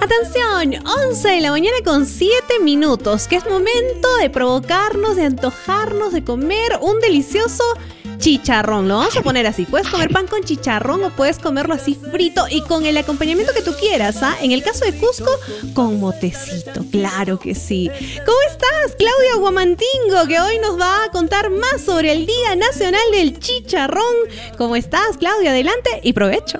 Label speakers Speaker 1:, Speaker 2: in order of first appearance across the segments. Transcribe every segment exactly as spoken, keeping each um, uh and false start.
Speaker 1: Atención, once de la mañana con siete minutos, que es momento de provocarnos, de antojarnos, de comer un delicioso chicharrón. Lo vamos a poner así, puedes comer pan con chicharrón o puedes comerlo así frito y con el acompañamiento que tú quieras, ¿ah? En el caso de Cusco, con motecito, claro que sí. ¿Cómo estás, Claudia Guamantingo, que hoy nos va a contar más sobre el Día Nacional del Chicharrón? ¿Cómo estás, Claudia? Adelante y provecho.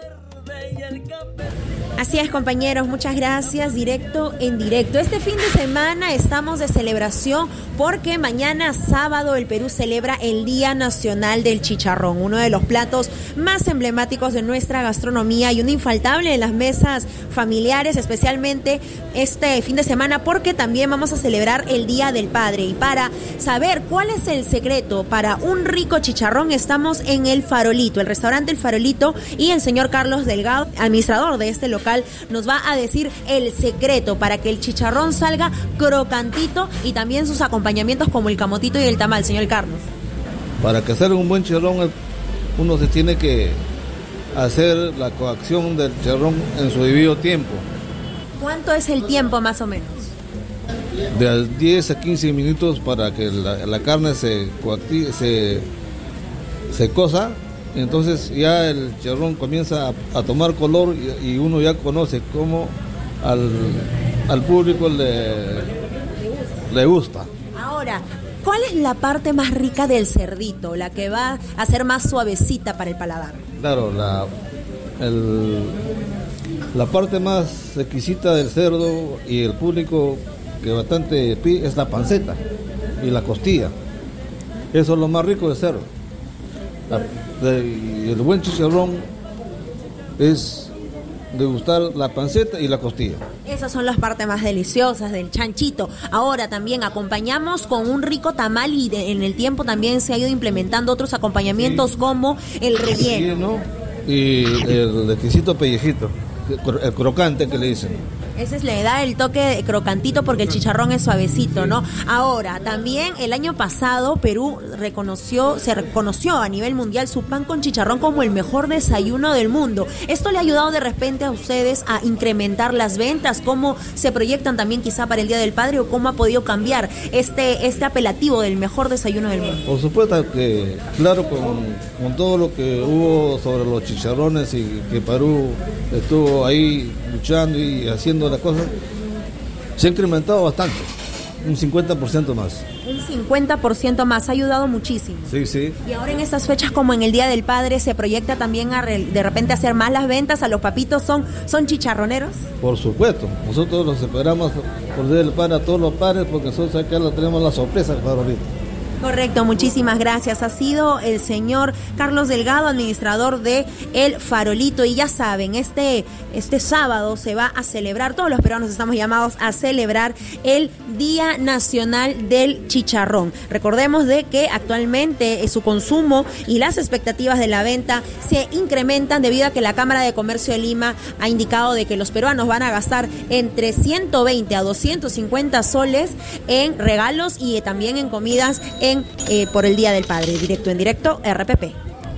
Speaker 2: Así es, compañeros, muchas gracias. Directo en directo. Este fin de semana estamos de celebración porque mañana sábado el Perú celebra el Día Nacional del Chicharrón, uno de los platos más emblemáticos de nuestra gastronomía y un infaltable en las mesas familiares, especialmente este fin de semana porque también vamos a celebrar el Día del Padre. Y para saber cuál es el secreto para un rico chicharrón, estamos en El Farolito, el restaurante El Farolito, y el señor Carlos Delgado, administrador de este local, nos va a decir el secreto para que el chicharrón salga crocantito y también sus acompañamientos como el camotito y el tamal, señor Carlos.
Speaker 3: Para que salga un buen chicharrón, uno se tiene que hacer la coacción del chicharrón en su debido tiempo.
Speaker 2: ¿Cuánto es el tiempo más o menos?
Speaker 3: De diez a quince minutos para que la, la carne se, coacti, se, se cosa. Entonces ya el chicharrón comienza a, a tomar color y, y uno ya conoce cómo al, al público le, le gusta.
Speaker 2: Ahora, ¿cuál es la parte más rica del cerdito? La que va a ser más suavecita para el paladar.
Speaker 3: Claro, la, el, la parte más exquisita del cerdo y el público que bastante pide es la panceta y la costilla. Eso es lo más rico del cerdo. La, de, el buen chicharrón es degustar la panceta y la costilla.
Speaker 2: Esas son las partes más deliciosas del chanchito. Ahora también acompañamos con un rico tamal y de, en el tiempo también se ha ido implementando otros acompañamientos, sí, como el relleno.
Speaker 3: Y el exquisito pellejito, el crocante que le dicen.
Speaker 2: Ese le da el toque de crocantito porque el chicharrón es suavecito, ¿no? Ahora, también el año pasado Perú reconoció, se reconoció a nivel mundial su pan con chicharrón como el mejor desayuno del mundo. ¿Esto le ha ayudado de repente a ustedes a incrementar las ventas? ¿Cómo se proyectan también quizá para el Día del Padre o cómo ha podido cambiar este, este apelativo del mejor desayuno del mundo?
Speaker 3: Por supuesto que, claro, con, con todo lo que hubo sobre los chicharrones y que Perú estuvo ahí luchando y haciendo las cosas, se ha incrementado bastante, un cincuenta por ciento más.
Speaker 2: Un cincuenta por ciento más, ha ayudado muchísimo.
Speaker 3: Sí, sí.
Speaker 2: Y ahora en estas fechas como en el Día del Padre, ¿se proyecta también a re, de repente hacer más las ventas? ¿A los papitos son, son chicharroneros?
Speaker 3: Por supuesto, nosotros los esperamos por el Día del Padre a todos los padres porque nosotros acá tenemos la sorpresa del favorito.
Speaker 2: Correcto, muchísimas gracias. Ha sido el señor Carlos Delgado, administrador de El Farolito. Y ya saben, este, este sábado se va a celebrar, todos los peruanos estamos llamados a celebrar el Día Nacional del Chicharrón. Recordemos de que actualmente su consumo y las expectativas de la venta se incrementan debido a que la Cámara de Comercio de Lima ha indicado de que los peruanos van a gastar entre ciento veinte a doscientos cincuenta soles en regalos y también en comidas en Eh, por el Día del Padre. Directo en directo, R P P.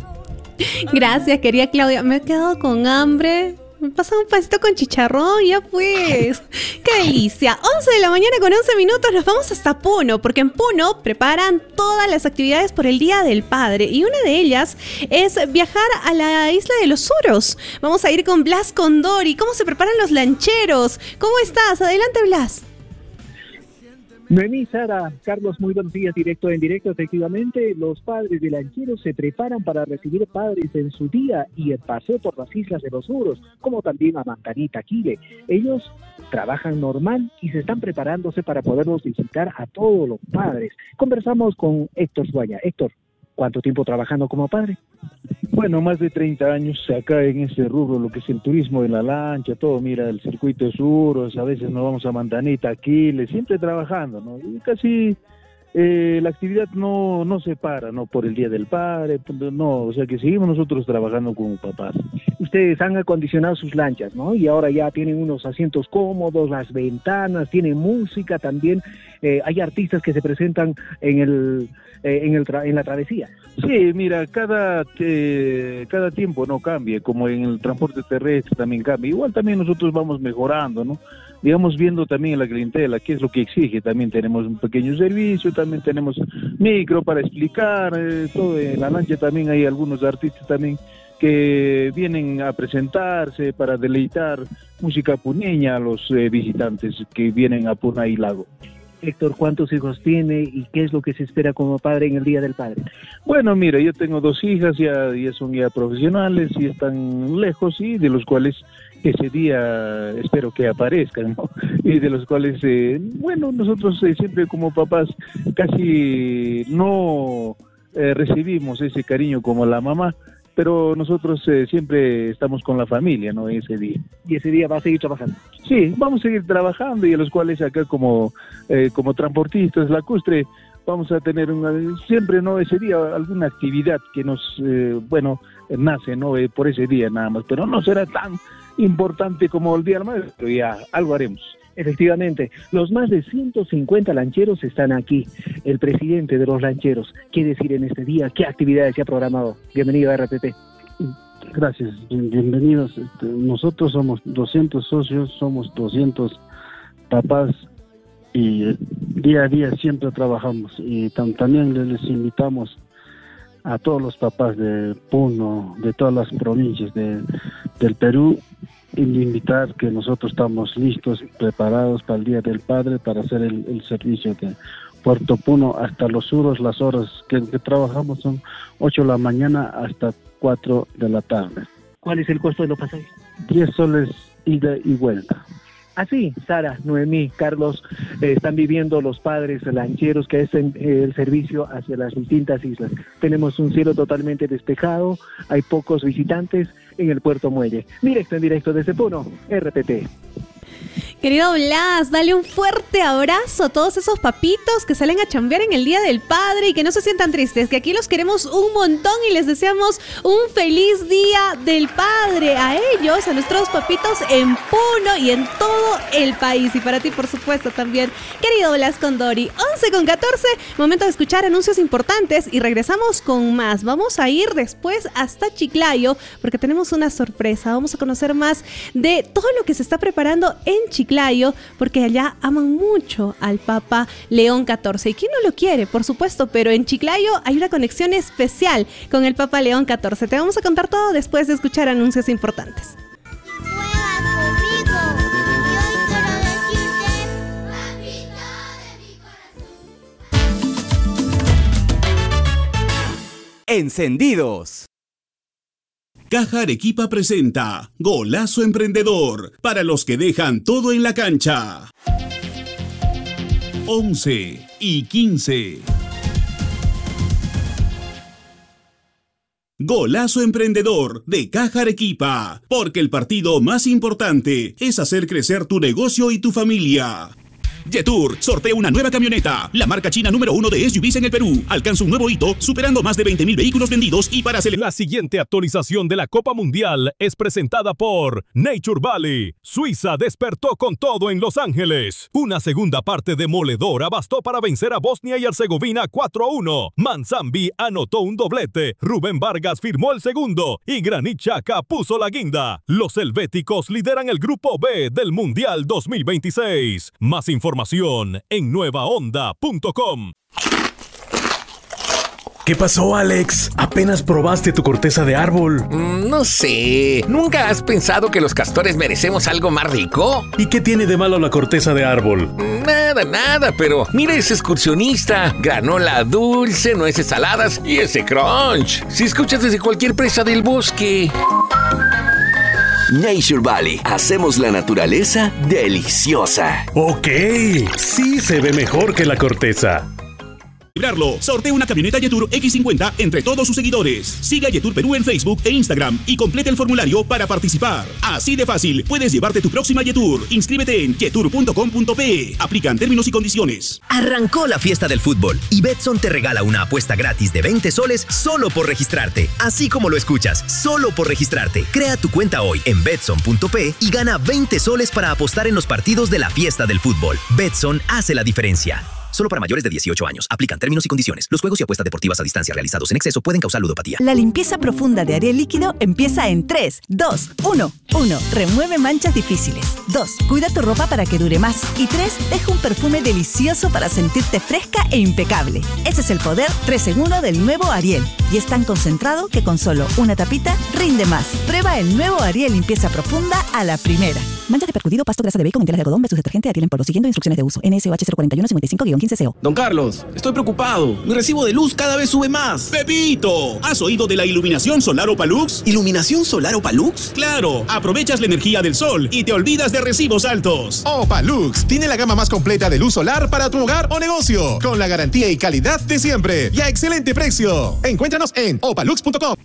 Speaker 1: Gracias, querida Claudia. Me he quedado con hambre. Me pasa un pancito con chicharrón, ya pues. ¡Qué delicia! once de la mañana con once minutos, nos vamos hasta Puno, porque en Puno preparan todas las actividades por el Día del Padre. Y una de ellas es viajar a la isla de los Suros. Vamos a ir con Blas Condori. ¿Cómo se preparan los lancheros? ¿Cómo estás? Adelante, Blas.
Speaker 4: Noemí, Sara, Carlos, muy buenos días, directo en directo. Efectivamente, los padres de lancheros se preparan para recibir padres en su día y el paseo por las islas de los Suros, como también a Mancanita, Quile. Ellos trabajan normal y se están preparándose para poderlos visitar a todos los padres. Conversamos con Héctor Suaña. Héctor, ¿cuánto tiempo trabajando como padre?
Speaker 5: Bueno, más de treinta años acá en este rubro, lo que es el turismo de la lancha, todo, mira, el circuito de Suros, a veces nos vamos a Mantanita, Aquiles, siempre trabajando, ¿no? Y casi eh, la actividad no, no se para, no por el Día del Padre, no, o sea que seguimos nosotros trabajando como papás.
Speaker 4: Ustedes han acondicionado sus lanchas, ¿no? Y ahora ya tienen unos asientos cómodos, las ventanas, tienen música también. Eh, hay artistas que se presentan en el, eh, en, el tra- en la travesía.
Speaker 5: Sí, mira, cada eh, cada tiempo no cambia, como en el transporte terrestre también cambia. Igual también nosotros vamos mejorando, ¿no? Digamos, viendo también la clientela, qué es lo que exige. También tenemos un pequeño servicio, también tenemos micro para explicar, eh, todo. En la lancha también hay algunos artistas también que vienen a presentarse para deleitar música puneña a los eh, visitantes que vienen a Puna y Lago.
Speaker 4: Héctor, ¿cuántos hijos tiene y qué es lo que se espera como padre en el Día del Padre?
Speaker 5: Bueno, mira, yo tengo dos hijas, ya, ya son ya profesionales y están lejos, y de los cuales ese día espero que aparezcan, ¿no? Y de los cuales, eh, bueno, nosotros eh, siempre como papás casi no eh, recibimos ese cariño como la mamá, pero nosotros eh, siempre estamos con la familia, ¿no? Ese día.
Speaker 4: Y ese día va a seguir trabajando.
Speaker 5: Sí, vamos a seguir trabajando, y a los cuales acá como, eh, como transportistas lacustre vamos a tener una, siempre, ¿no? Ese día alguna actividad que nos, eh, bueno, nace, ¿no? Eh, por ese día nada más, pero no será tan importante como el Día del Madre, pero ya algo haremos.
Speaker 4: Efectivamente, los más de ciento cincuenta lancheros están aquí. El presidente de los lancheros, ¿qué decir en este día? ¿Qué actividades se ha programado? Bienvenido a R P P.
Speaker 6: Gracias, bienvenidos. Nosotros somos doscientos socios, somos doscientos papás y día a día siempre trabajamos, y tam- también les invitamos a todos los papás de Puno, de todas las provincias de, del Perú, y invitar que nosotros estamos listos, preparados para el Día del Padre, para hacer el, el servicio de Puerto Puno hasta Los Suros. Las horas que, que trabajamos son ocho de la mañana hasta cuatro de la tarde.
Speaker 4: ¿Cuál es el costo de los pasajes?
Speaker 6: diez soles ida y vuelta.
Speaker 4: Así, Sara, Noemí, Carlos, eh, están viviendo los padres lancheros que hacen eh, el servicio hacia las distintas islas. Tenemos un cielo totalmente despejado, hay pocos visitantes en el Puerto Muelle. Directo en directo desde Puno, R P T.
Speaker 1: Querido Blas, dale un fuerte abrazo a todos esos papitos que salen a chambear en el Día del Padre y que no se sientan tristes, que aquí los queremos un montón y les deseamos un feliz Día del Padre a ellos, a nuestros papitos en Puno y en todo el país, y para ti por supuesto también, querido Blas Condori. once con catorce, momento de escuchar anuncios importantes y regresamos con más. Vamos a ir después hasta Chiclayo porque tenemos una sorpresa. Vamos a conocer más de todo lo que se está preparando en Chiclayo, porque allá aman mucho al Papa León catorce. ¿Y quién no lo quiere? Por supuesto, pero en Chiclayo hay una conexión especial con el Papa León catorce. Te vamos a contar todo después de escuchar anuncios importantes.
Speaker 7: Encendidos. Caja Arequipa presenta Golazo Emprendedor, para los que dejan todo en la cancha. once y quince. Golazo Emprendedor de Caja Arequipa, porque el partido más importante es hacer crecer tu negocio y tu familia. Jetour sortea una nueva camioneta, la marca china número uno de S U Vs en el Perú. Alcanza un nuevo hito, superando más de veinte mil vehículos vendidos, y para celebrar...
Speaker 8: La siguiente actualización de la Copa Mundial es presentada por Nature Valley. Suiza despertó con todo en Los Ángeles. Una segunda parte demoledora bastó para vencer a Bosnia y Herzegovina cuatro a uno. Manzambi anotó un doblete, Rubén Vargas firmó el segundo y Granit Xhaka puso la guinda. Los helvéticos lideran el grupo B del Mundial dos mil veintiséis. Más información en nueva onda punto com.
Speaker 9: ¿Qué pasó, Alex? ¿Apenas probaste tu corteza de árbol?
Speaker 10: Mm, no sé. ¿Nunca has pensado que los castores merecemos algo más rico?
Speaker 9: ¿Y qué tiene de malo la corteza de árbol?
Speaker 10: Nada, nada, pero mira ese excursionista. Granola dulce, nueces saladas y ese crunch. Si escuchas desde cualquier presa del bosque.
Speaker 11: Nature Valley. Hacemos la naturaleza deliciosa.
Speaker 9: Ok, sí se ve mejor que la corteza.
Speaker 7: celebrarlo, sortea una camioneta Yetur equis cincuenta entre todos sus seguidores. Sigue a Yetur Perú en Facebook e Instagram y completa el formulario para participar. Así de fácil, puedes llevarte tu próxima Yetur. Inscríbete en yetur punto com punto pe. Aplican términos y condiciones.
Speaker 12: Arrancó la fiesta del fútbol y Betson te regala una apuesta gratis de veinte soles solo por registrarte. Así como lo escuchas, solo por registrarte. Crea tu cuenta hoy en betson punto pe y gana veinte soles para apostar en los partidos de la fiesta del fútbol. Betson hace la diferencia. Solo para mayores de dieciocho años. Aplican términos y condiciones. Los juegos y apuestas deportivas a distancia realizados en exceso pueden causar ludopatía.
Speaker 13: La limpieza profunda de Ariel Líquido empieza en tres, dos, uno. uno. Remueve manchas difíciles. dos. Cuida tu ropa para que dure más. Y tres. Deja un perfume delicioso para sentirte fresca e impecable. Ese es el poder tres en uno del nuevo Ariel. Y es tan concentrado que con solo una tapita rinde más. Prueba el nuevo Ariel Limpieza Profunda a la primera. Manchas de percudido, pasto, grasa de bacon, telas de algodón versus detergente Ariel en polvo. Siguiendo instrucciones de uso. N S O H cero cuatro uno cinco cinco guión quince C O.
Speaker 14: Don Carlos, estoy preocupado. Mi recibo de luz cada vez sube más.
Speaker 7: ¡Pepito! ¿Has oído de la iluminación solar Opalux?
Speaker 14: ¿Iluminación solar Opalux?
Speaker 7: ¡Claro! Aprovechas la energía del sol y te olvidas de recibos altos.
Speaker 15: Opalux tiene la gama más completa de luz solar para tu hogar o negocio, con la garantía y calidad de siempre y a excelente precio. Encuéntranos en opalux punto com.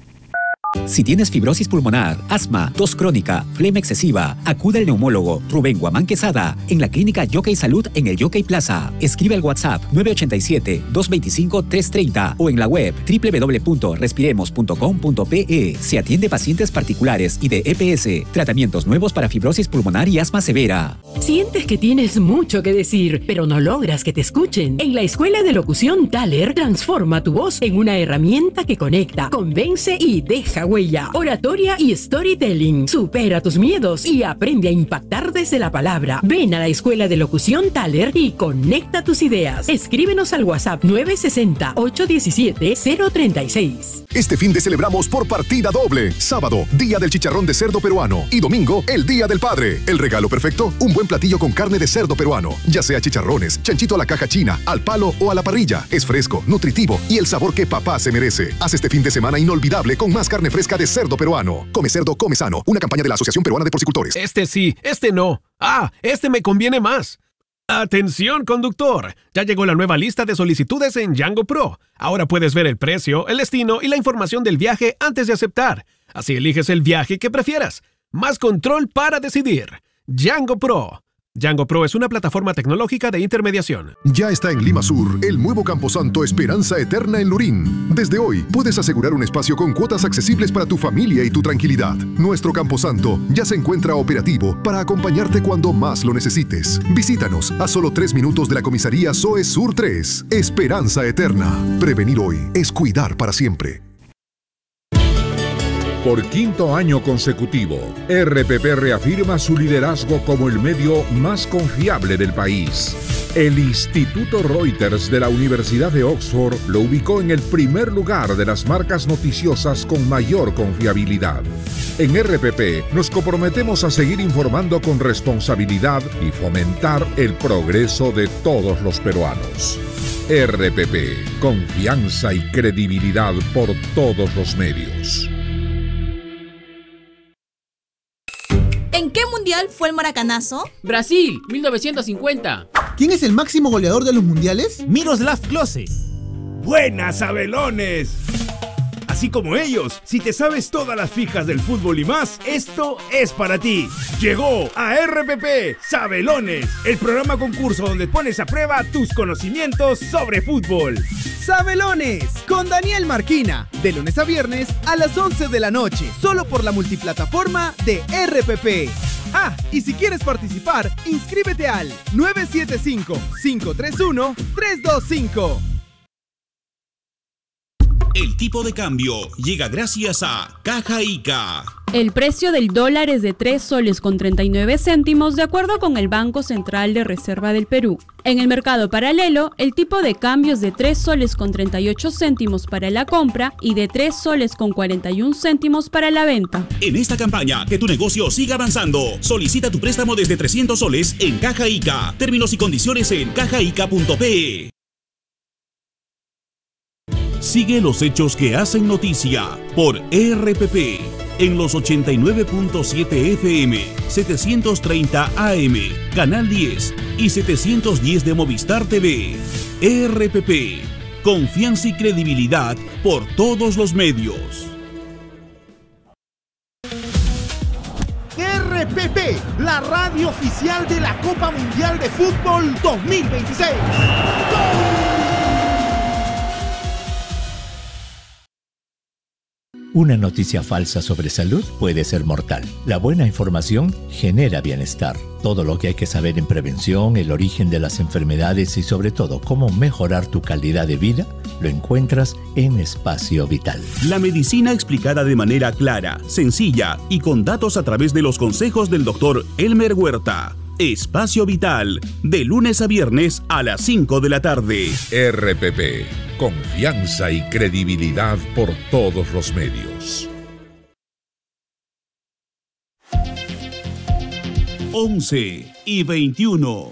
Speaker 16: Si tienes fibrosis pulmonar, asma, tos crónica, flema excesiva, acude al neumólogo Rubén Guamán Quesada en la clínica Yockey Salud en el Yockey Plaza. Escribe al WhatsApp nueve ocho siete, dos dos cinco, tres tres cero o en la web doble u doble u doble u punto respiremos punto com punto pe. Se atiende pacientes particulares y de E P S. Tratamientos nuevos para fibrosis pulmonar y asma severa.
Speaker 17: ¿Sientes que tienes mucho que decir, pero no logras que te escuchen? En la Escuela de Locución Thaler, transforma tu voz en una herramienta que conecta, convence y deja huella. Oratoria y storytelling. Supera tus miedos y aprende a impactar desde la palabra. Ven a la Escuela de Locución Thaler y conecta tus ideas. Escríbenos al WhatsApp nueve seis cero, ocho uno siete, cero tres seis.
Speaker 18: Este fin de celebramos por partida doble. Sábado, Día del Chicharrón de Cerdo Peruano. Y domingo, el Día del Padre. El regalo perfecto, un buen platillo con carne de cerdo peruano. Ya sea chicharrones, chanchito a la caja china, al palo o a la parrilla. Es fresco, nutritivo y el sabor que papá se merece. Haz este fin de semana inolvidable con más carne fresca de cerdo peruano. Come cerdo, come sano. Una campaña de la Asociación Peruana de Porcicultores.
Speaker 19: Este sí, este no. Ah, este me conviene más. Atención, conductor. Ya llegó la nueva lista de solicitudes en Django Pro. Ahora puedes ver el precio, el destino y la información del viaje antes de aceptar. Así eliges el viaje que prefieras. Más control para decidir. Django Pro. Django Pro es una plataforma tecnológica de intermediación.
Speaker 18: Ya está en Lima Sur, el nuevo Camposanto Esperanza Eterna en Lurín. Desde hoy, puedes asegurar un espacio con cuotas accesibles para tu familia y tu tranquilidad. Nuestro Camposanto ya se encuentra operativo para acompañarte cuando más lo necesites. Visítanos a solo tres minutos de la comisaría S O E Sur tres. Esperanza Eterna. Prevenir hoy es cuidar para siempre.
Speaker 20: Por quinto año consecutivo, R P P reafirma su liderazgo como el medio más confiable del país. El Instituto Reuters de la Universidad de Oxford lo ubicó en el primer lugar de las marcas noticiosas con mayor confiabilidad. En R P P nos comprometemos a seguir informando con responsabilidad y fomentar el progreso de todos los peruanos. R P P, confianza y credibilidad por todos los medios.
Speaker 21: ¿En qué mundial fue el maracanazo?
Speaker 22: Brasil, mil novecientos cincuenta.
Speaker 23: ¿Quién es el máximo goleador de los mundiales?
Speaker 24: Miroslav Klose. ¡Buenas, Sabelones! Así como ellos, si te sabes todas las fijas del fútbol y más, esto es para ti. Llegó a R P P Sabelones, el programa concurso donde pones a prueba tus conocimientos sobre fútbol.
Speaker 23: Sabelones, con Daniel Marquina, de lunes a viernes a las once de la noche, solo por la multiplataforma de R P P. Ah, y si quieres participar, inscríbete al nueve siete cinco, cinco tres uno, tres dos cinco.
Speaker 7: El tipo de cambio llega gracias a Caja Ica.
Speaker 25: El precio del dólar es de tres soles con treinta y nueve céntimos de acuerdo con el Banco Central de Reserva del Perú. En el mercado paralelo, el tipo de cambio es de tres soles con treinta y ocho céntimos para la compra y de tres soles con cuarenta y un céntimos para la venta.
Speaker 7: En esta campaña, que tu negocio siga avanzando, solicita tu préstamo desde trescientos soles en Caja Ica. Términos y condiciones en caja ica punto pe. Sigue los hechos que hacen noticia por R P P en los ochenta y nueve punto siete F M, setecientos treinta A M, Canal diez y setecientos diez de Movistar T V. R P P, Confianza y credibilidad por todos los medios.
Speaker 2: R P P, la radio oficial de la Copa Mundial de Fútbol dos mil veintiséis.
Speaker 3: Una noticia falsa sobre salud puede ser mortal. La buena información genera bienestar. Todo lo que hay que saber en prevención, el origen de las enfermedades y sobre todo cómo mejorar tu calidad de vida, lo encuentras en Espacio Vital.
Speaker 7: La medicina explicada de manera clara, sencilla y con datos a través de los consejos del doctor Elmer Huerta. Espacio Vital, de lunes a viernes a las cinco de la tarde.
Speaker 20: R P P, confianza y credibilidad por todos los medios.
Speaker 7: once y veintiuno.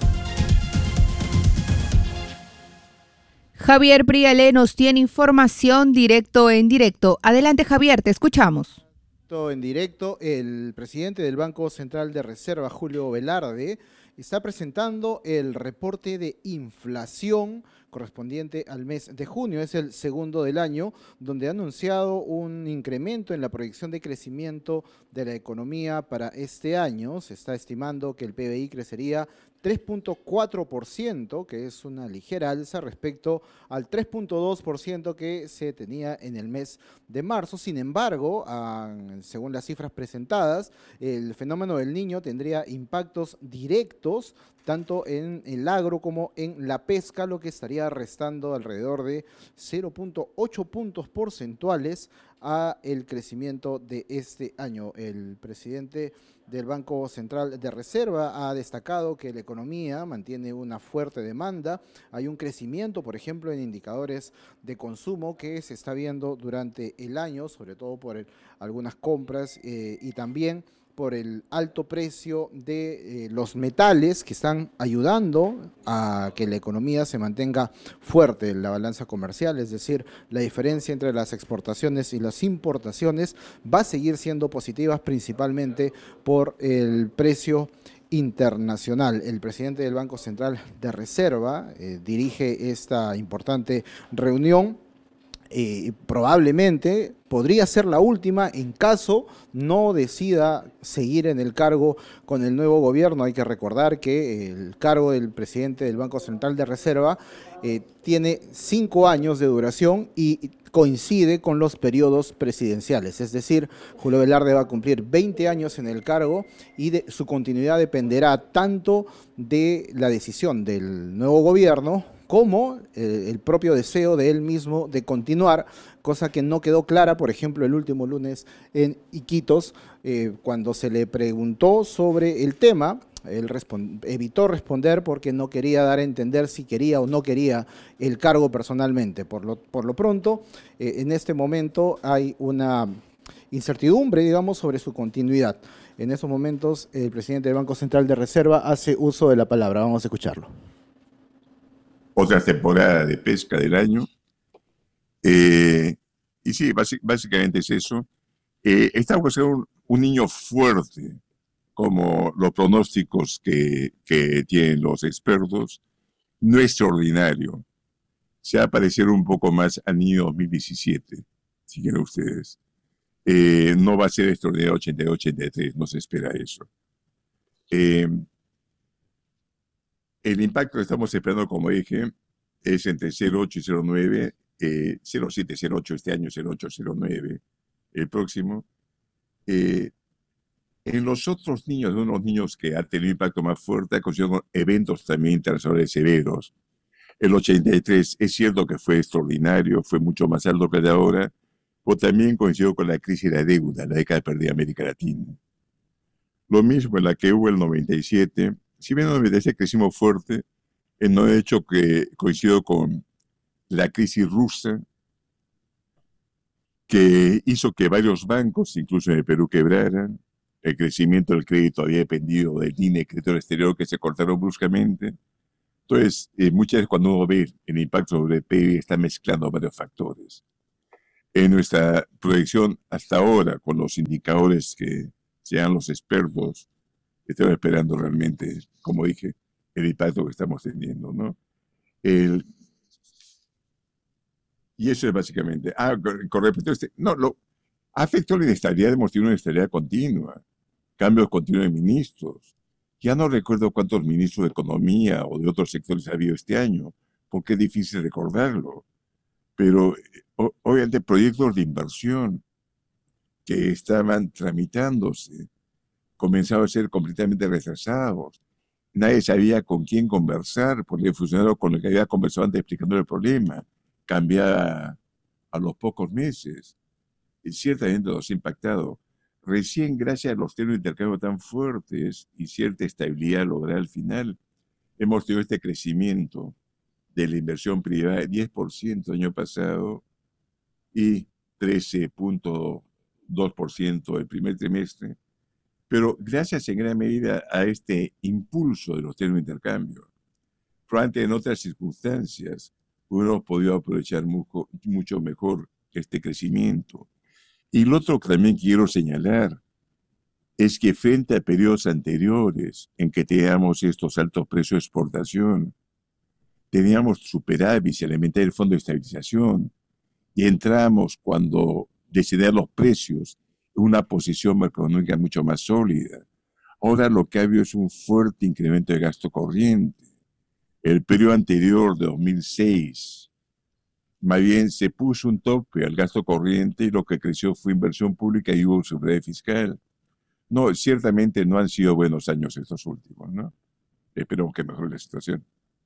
Speaker 4: Javier Prialé nos tiene información directo en directo. Adelante, Javier, te escuchamos.
Speaker 5: En directo, el presidente del Banco Central de Reserva, Julio Velarde, está presentando el reporte de inflación correspondiente al mes de junio. Es el segundo del año, donde ha anunciado un incremento en la proyección de crecimiento de la economía para este año. Se está estimando que el P B I crecería tres punto cuatro por ciento, que es una ligera alza respecto al tres punto dos por ciento que se tenía en el mes de marzo. Sin embargo, según las cifras presentadas, el fenómeno del Niño tendría impactos directos tanto en el agro como en la pesca, lo que estaría restando alrededor de cero punto ocho puntos porcentuales a el crecimiento de este año. El presidente del Banco Central de Reserva ha destacado que la economía mantiene una fuerte demanda. Hay un crecimiento, por ejemplo, en indicadores de consumo que se está viendo durante el año, sobre todo por el, algunas compras eh, y también por el alto precio de eh, los metales que están ayudando a que la economía se mantenga fuerte en la balanza comercial, es decir, la diferencia entre las exportaciones y las importaciones va a seguir siendo positiva principalmente por el precio internacional. El presidente del Banco Central de Reserva eh, dirige esta importante reunión. Eh, probablemente podría ser la última en caso no decida seguir en el cargo con el nuevo gobierno. Hay que recordar que el cargo del presidente del Banco Central de Reserva eh, tiene cinco años de duración y coincide con los periodos presidenciales. Es decir, Julio Velarde va a cumplir veinte años en el cargo y de, su continuidad dependerá tanto de la decisión del nuevo gobierno como eh, el propio deseo de él mismo de continuar, cosa que no quedó clara, por ejemplo, el último lunes en Iquitos, eh, cuando se le preguntó sobre el tema. Él respond, evitó responder porque no quería dar a entender si quería o no quería el cargo personalmente. Por lo, por lo pronto, eh, en este momento hay una incertidumbre, digamos, sobre su continuidad. En estos momentos, el presidente del Banco Central de Reserva hace uso de la palabra. Vamos a escucharlo.
Speaker 6: Otra temporada de pesca del año. Eh, y sí, básicamente es eso. Eh, estamos buscando un, un niño fuerte, como los pronósticos que, que tienen los expertos, no extraordinario. Se va a parecer un poco más al niño dos mil diecisiete, si quieren ustedes. Eh, no va a ser extraordinario ochenta y dos ochenta y tres, no se espera eso. Eh, El impacto que estamos esperando, como dije, es entre cero punto ocho y cero punto nueve, eh, cero punto siete, cero punto ocho este año, cero punto ocho, cero punto nueve el próximo. Eh, en los otros niños, de unos niños que han tenido impacto más fuerte, ha coincidido con eventos también internacionales severos. El ochenta y tres es cierto que fue extraordinario, fue mucho más alto que el de ahora, pero también coincidió con la crisis de la deuda, la década perdida de América Latina. Lo mismo en la que hubo el noventa y siete. Si bien en el noventa y siete crecimos fuerte, en no hecho que coincidió con la crisis rusa, que hizo que varios bancos, incluso en el Perú, quebraran. El crecimiento del crédito había dependido del I N E, crédito exterior, que se cortaron bruscamente. Entonces, eh, muchas veces cuando uno ve el impacto sobre el P I B, está mezclando varios factores. En nuestra proyección hasta ahora, con los indicadores que sean los expertos, estamos esperando realmente, como dije, el impacto que estamos teniendo, ¿no? El, Y eso es básicamente. Ah, con, con respecto a este. No, lo afectó la inestabilidad, hemos tenido una inestabilidad continua. Cambios continuos de ministros. Ya no recuerdo cuántos ministros de Economía o de otros sectores ha habido este año, porque es difícil recordarlo. Pero, o, obviamente, proyectos de inversión que estaban tramitándose comenzaban a ser completamente retrasados. Nadie sabía con quién conversar, porque el funcionario con el que había conversado antes explicando el problema cambiaba a los pocos meses. Y ciertamente nos ha impactado. Recién, gracias a los términos de intercambio tan fuertes y cierta estabilidad lograda al final, hemos tenido este crecimiento de la inversión privada de diez por ciento el año pasado y trece punto dos por ciento el primer trimestre, pero gracias en gran medida a este impulso de los términos de intercambio. Probablemente en otras circunstancias hubiéramos podido aprovechar mucho, mucho mejor este crecimiento. Y lo otro que también quiero señalar es que frente a periodos anteriores en que teníamos estos altos precios de exportación, teníamos superávit y alimentar el Fondo de Estabilización y entramos cuando decidían los precios en una posición macroeconómica mucho más sólida. Ahora lo que ha habido es un fuerte incremento de gasto corriente. El periodo anterior de dos mil seis, más bien se puso un tope al gasto corriente y lo que creció fue inversión pública y hubo superávit fiscal. No, ciertamente no han sido buenos años estos últimos, ¿no? Esperemos que mejore la situación.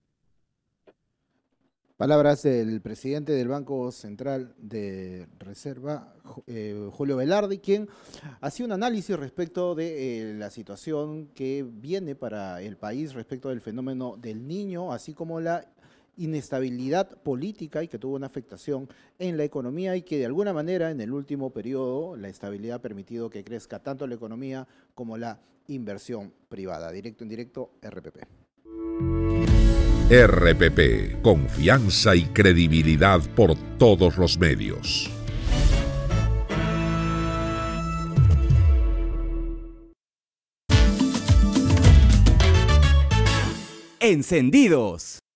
Speaker 5: Palabras del presidente del Banco Central de Reserva, eh, Julio Velarde, quien hacía un análisis respecto de eh, la situación que viene para el país respecto del fenómeno del Niño, así como la inestabilidad política y que tuvo una afectación en la economía y que de alguna manera en el último periodo la estabilidad ha permitido que crezca tanto la economía como la inversión privada. Directo en directo, R P P.
Speaker 20: R P P, confianza y credibilidad por todos los medios.
Speaker 23: Encendidos.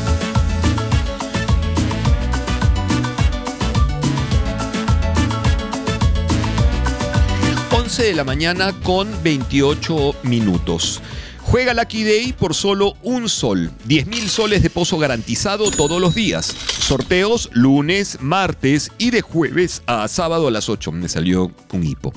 Speaker 1: once de la mañana con veintiocho minutos. Juega Lucky Day por solo un sol. diez mil soles de pozo garantizado todos los días. Sorteos lunes, martes y de jueves a sábado a las ocho. Me salió un hipo.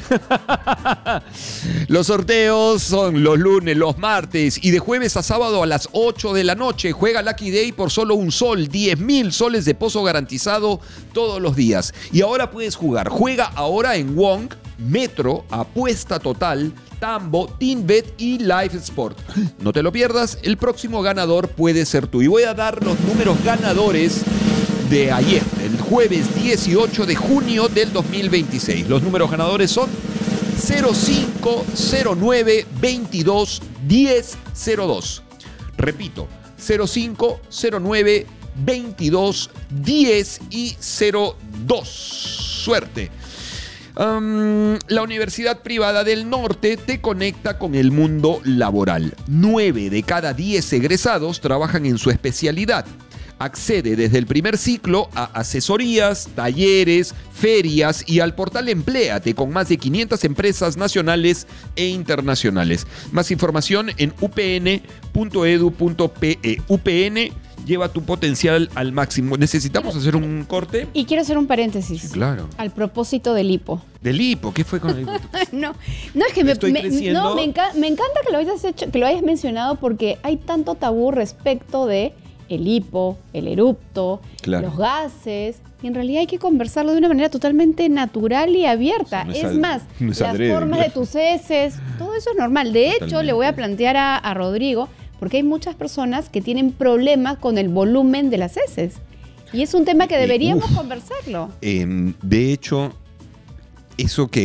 Speaker 1: Los sorteos son los lunes, los martes y de jueves a sábado a las ocho de la noche. Juega Lucky Day por solo un sol. diez mil soles de pozo garantizado todos los días. Y ahora puedes jugar. Juega ahora en Wong, Metro, Apuesta Total, Tambo, TeamBet y Live Sport. No te lo pierdas, el próximo ganador puede ser tú. Y voy a dar los números ganadores de ayer, el jueves dieciocho de junio del dos mil veintiséis. Los números ganadores son cero cinco, cero nueve, veintidós, diez, cero dos. Repito, cero cinco, cero nueve, veintidós, diez y cero dos. Suerte. Um, la Universidad Privada del Norte te conecta con el mundo laboral. Nueve de cada diez egresados trabajan en su especialidad. Accede desde el primer ciclo a asesorías, talleres, ferias y al portal Empléate con más de quinientas empresas nacionales e internacionales. Más información en u p n punto edu punto p e. U P N lleva tu potencial al máximo. ¿Necesitamos hacer un corte?
Speaker 8: Y quiero hacer un paréntesis.
Speaker 1: Sí, claro.
Speaker 8: Al propósito del hipo.
Speaker 1: ¿Del hipo? ¿Qué fue con el hipo?
Speaker 8: no, no es que me,
Speaker 1: Estoy
Speaker 8: me,
Speaker 1: creciendo.
Speaker 8: no, me, enca me encanta que lo, hayas hecho, que lo hayas mencionado porque hay tanto tabú respecto de el hipo, el erupto,
Speaker 1: claro,
Speaker 8: los gases. Y en realidad hay que conversarlo de una manera totalmente natural y abierta.
Speaker 1: No
Speaker 8: es
Speaker 1: es
Speaker 8: más,
Speaker 1: no es
Speaker 8: las
Speaker 1: adrede,
Speaker 8: formas
Speaker 1: claro,
Speaker 8: de tus heces, todo eso es normal. De hecho,
Speaker 1: totalmente,
Speaker 8: le voy a plantear a, a Rodrigo, porque hay muchas personas que tienen problemas con el volumen de las heces. Y es un tema que deberíamos
Speaker 1: Uf.
Speaker 8: conversarlo.
Speaker 1: Eh, de hecho, eso que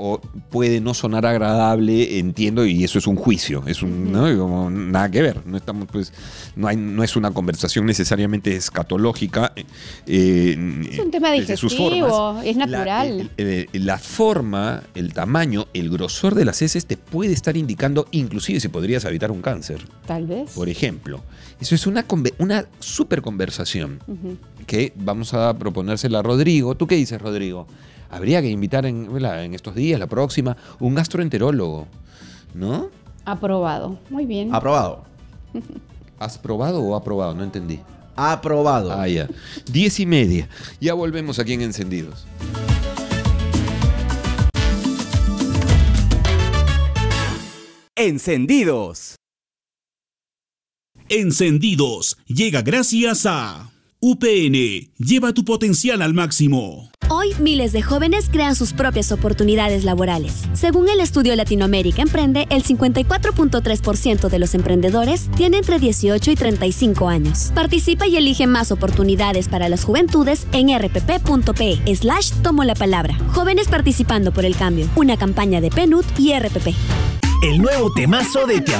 Speaker 1: o puede no sonar agradable, entiendo, y eso es un juicio, es un, ¿no? Como nada que ver, no estamos, pues, no hay, no es una conversación necesariamente escatológica. Eh,
Speaker 8: es un tema digestivo, es natural.
Speaker 1: La, el, el, la forma, el tamaño, el grosor de las heces te puede estar indicando, inclusive si podrías evitar un cáncer.
Speaker 8: Tal vez.
Speaker 1: Por ejemplo. Eso es una, una super conversación uh-huh. que vamos a proponérsela a Rodrigo. ¿Tú qué dices, Rodrigo? Habría que invitar en, en estos días, la próxima, un gastroenterólogo, ¿no?
Speaker 8: Aprobado. Muy bien.
Speaker 9: Aprobado.
Speaker 1: ¿Has probado o aprobado? No entendí.
Speaker 9: Aprobado.
Speaker 1: Ah, ya. Diez y media. Ya volvemos aquí en Encendidos.
Speaker 10: Encendidos.
Speaker 7: Encendidos llega gracias a U P N. Lleva tu potencial al máximo.
Speaker 11: Hoy, miles de jóvenes crean sus propias oportunidades laborales. Según el estudio Latinoamérica Emprende, el cincuenta y cuatro punto tres por ciento de los emprendedores tiene entre dieciocho y treinta y cinco años. Participa y elige más oportunidades para las juventudes en rpp.pe slash tomo la palabra. Jóvenes participando por el cambio. Una campaña de P N U D y R P P.
Speaker 10: El nuevo temazo de Te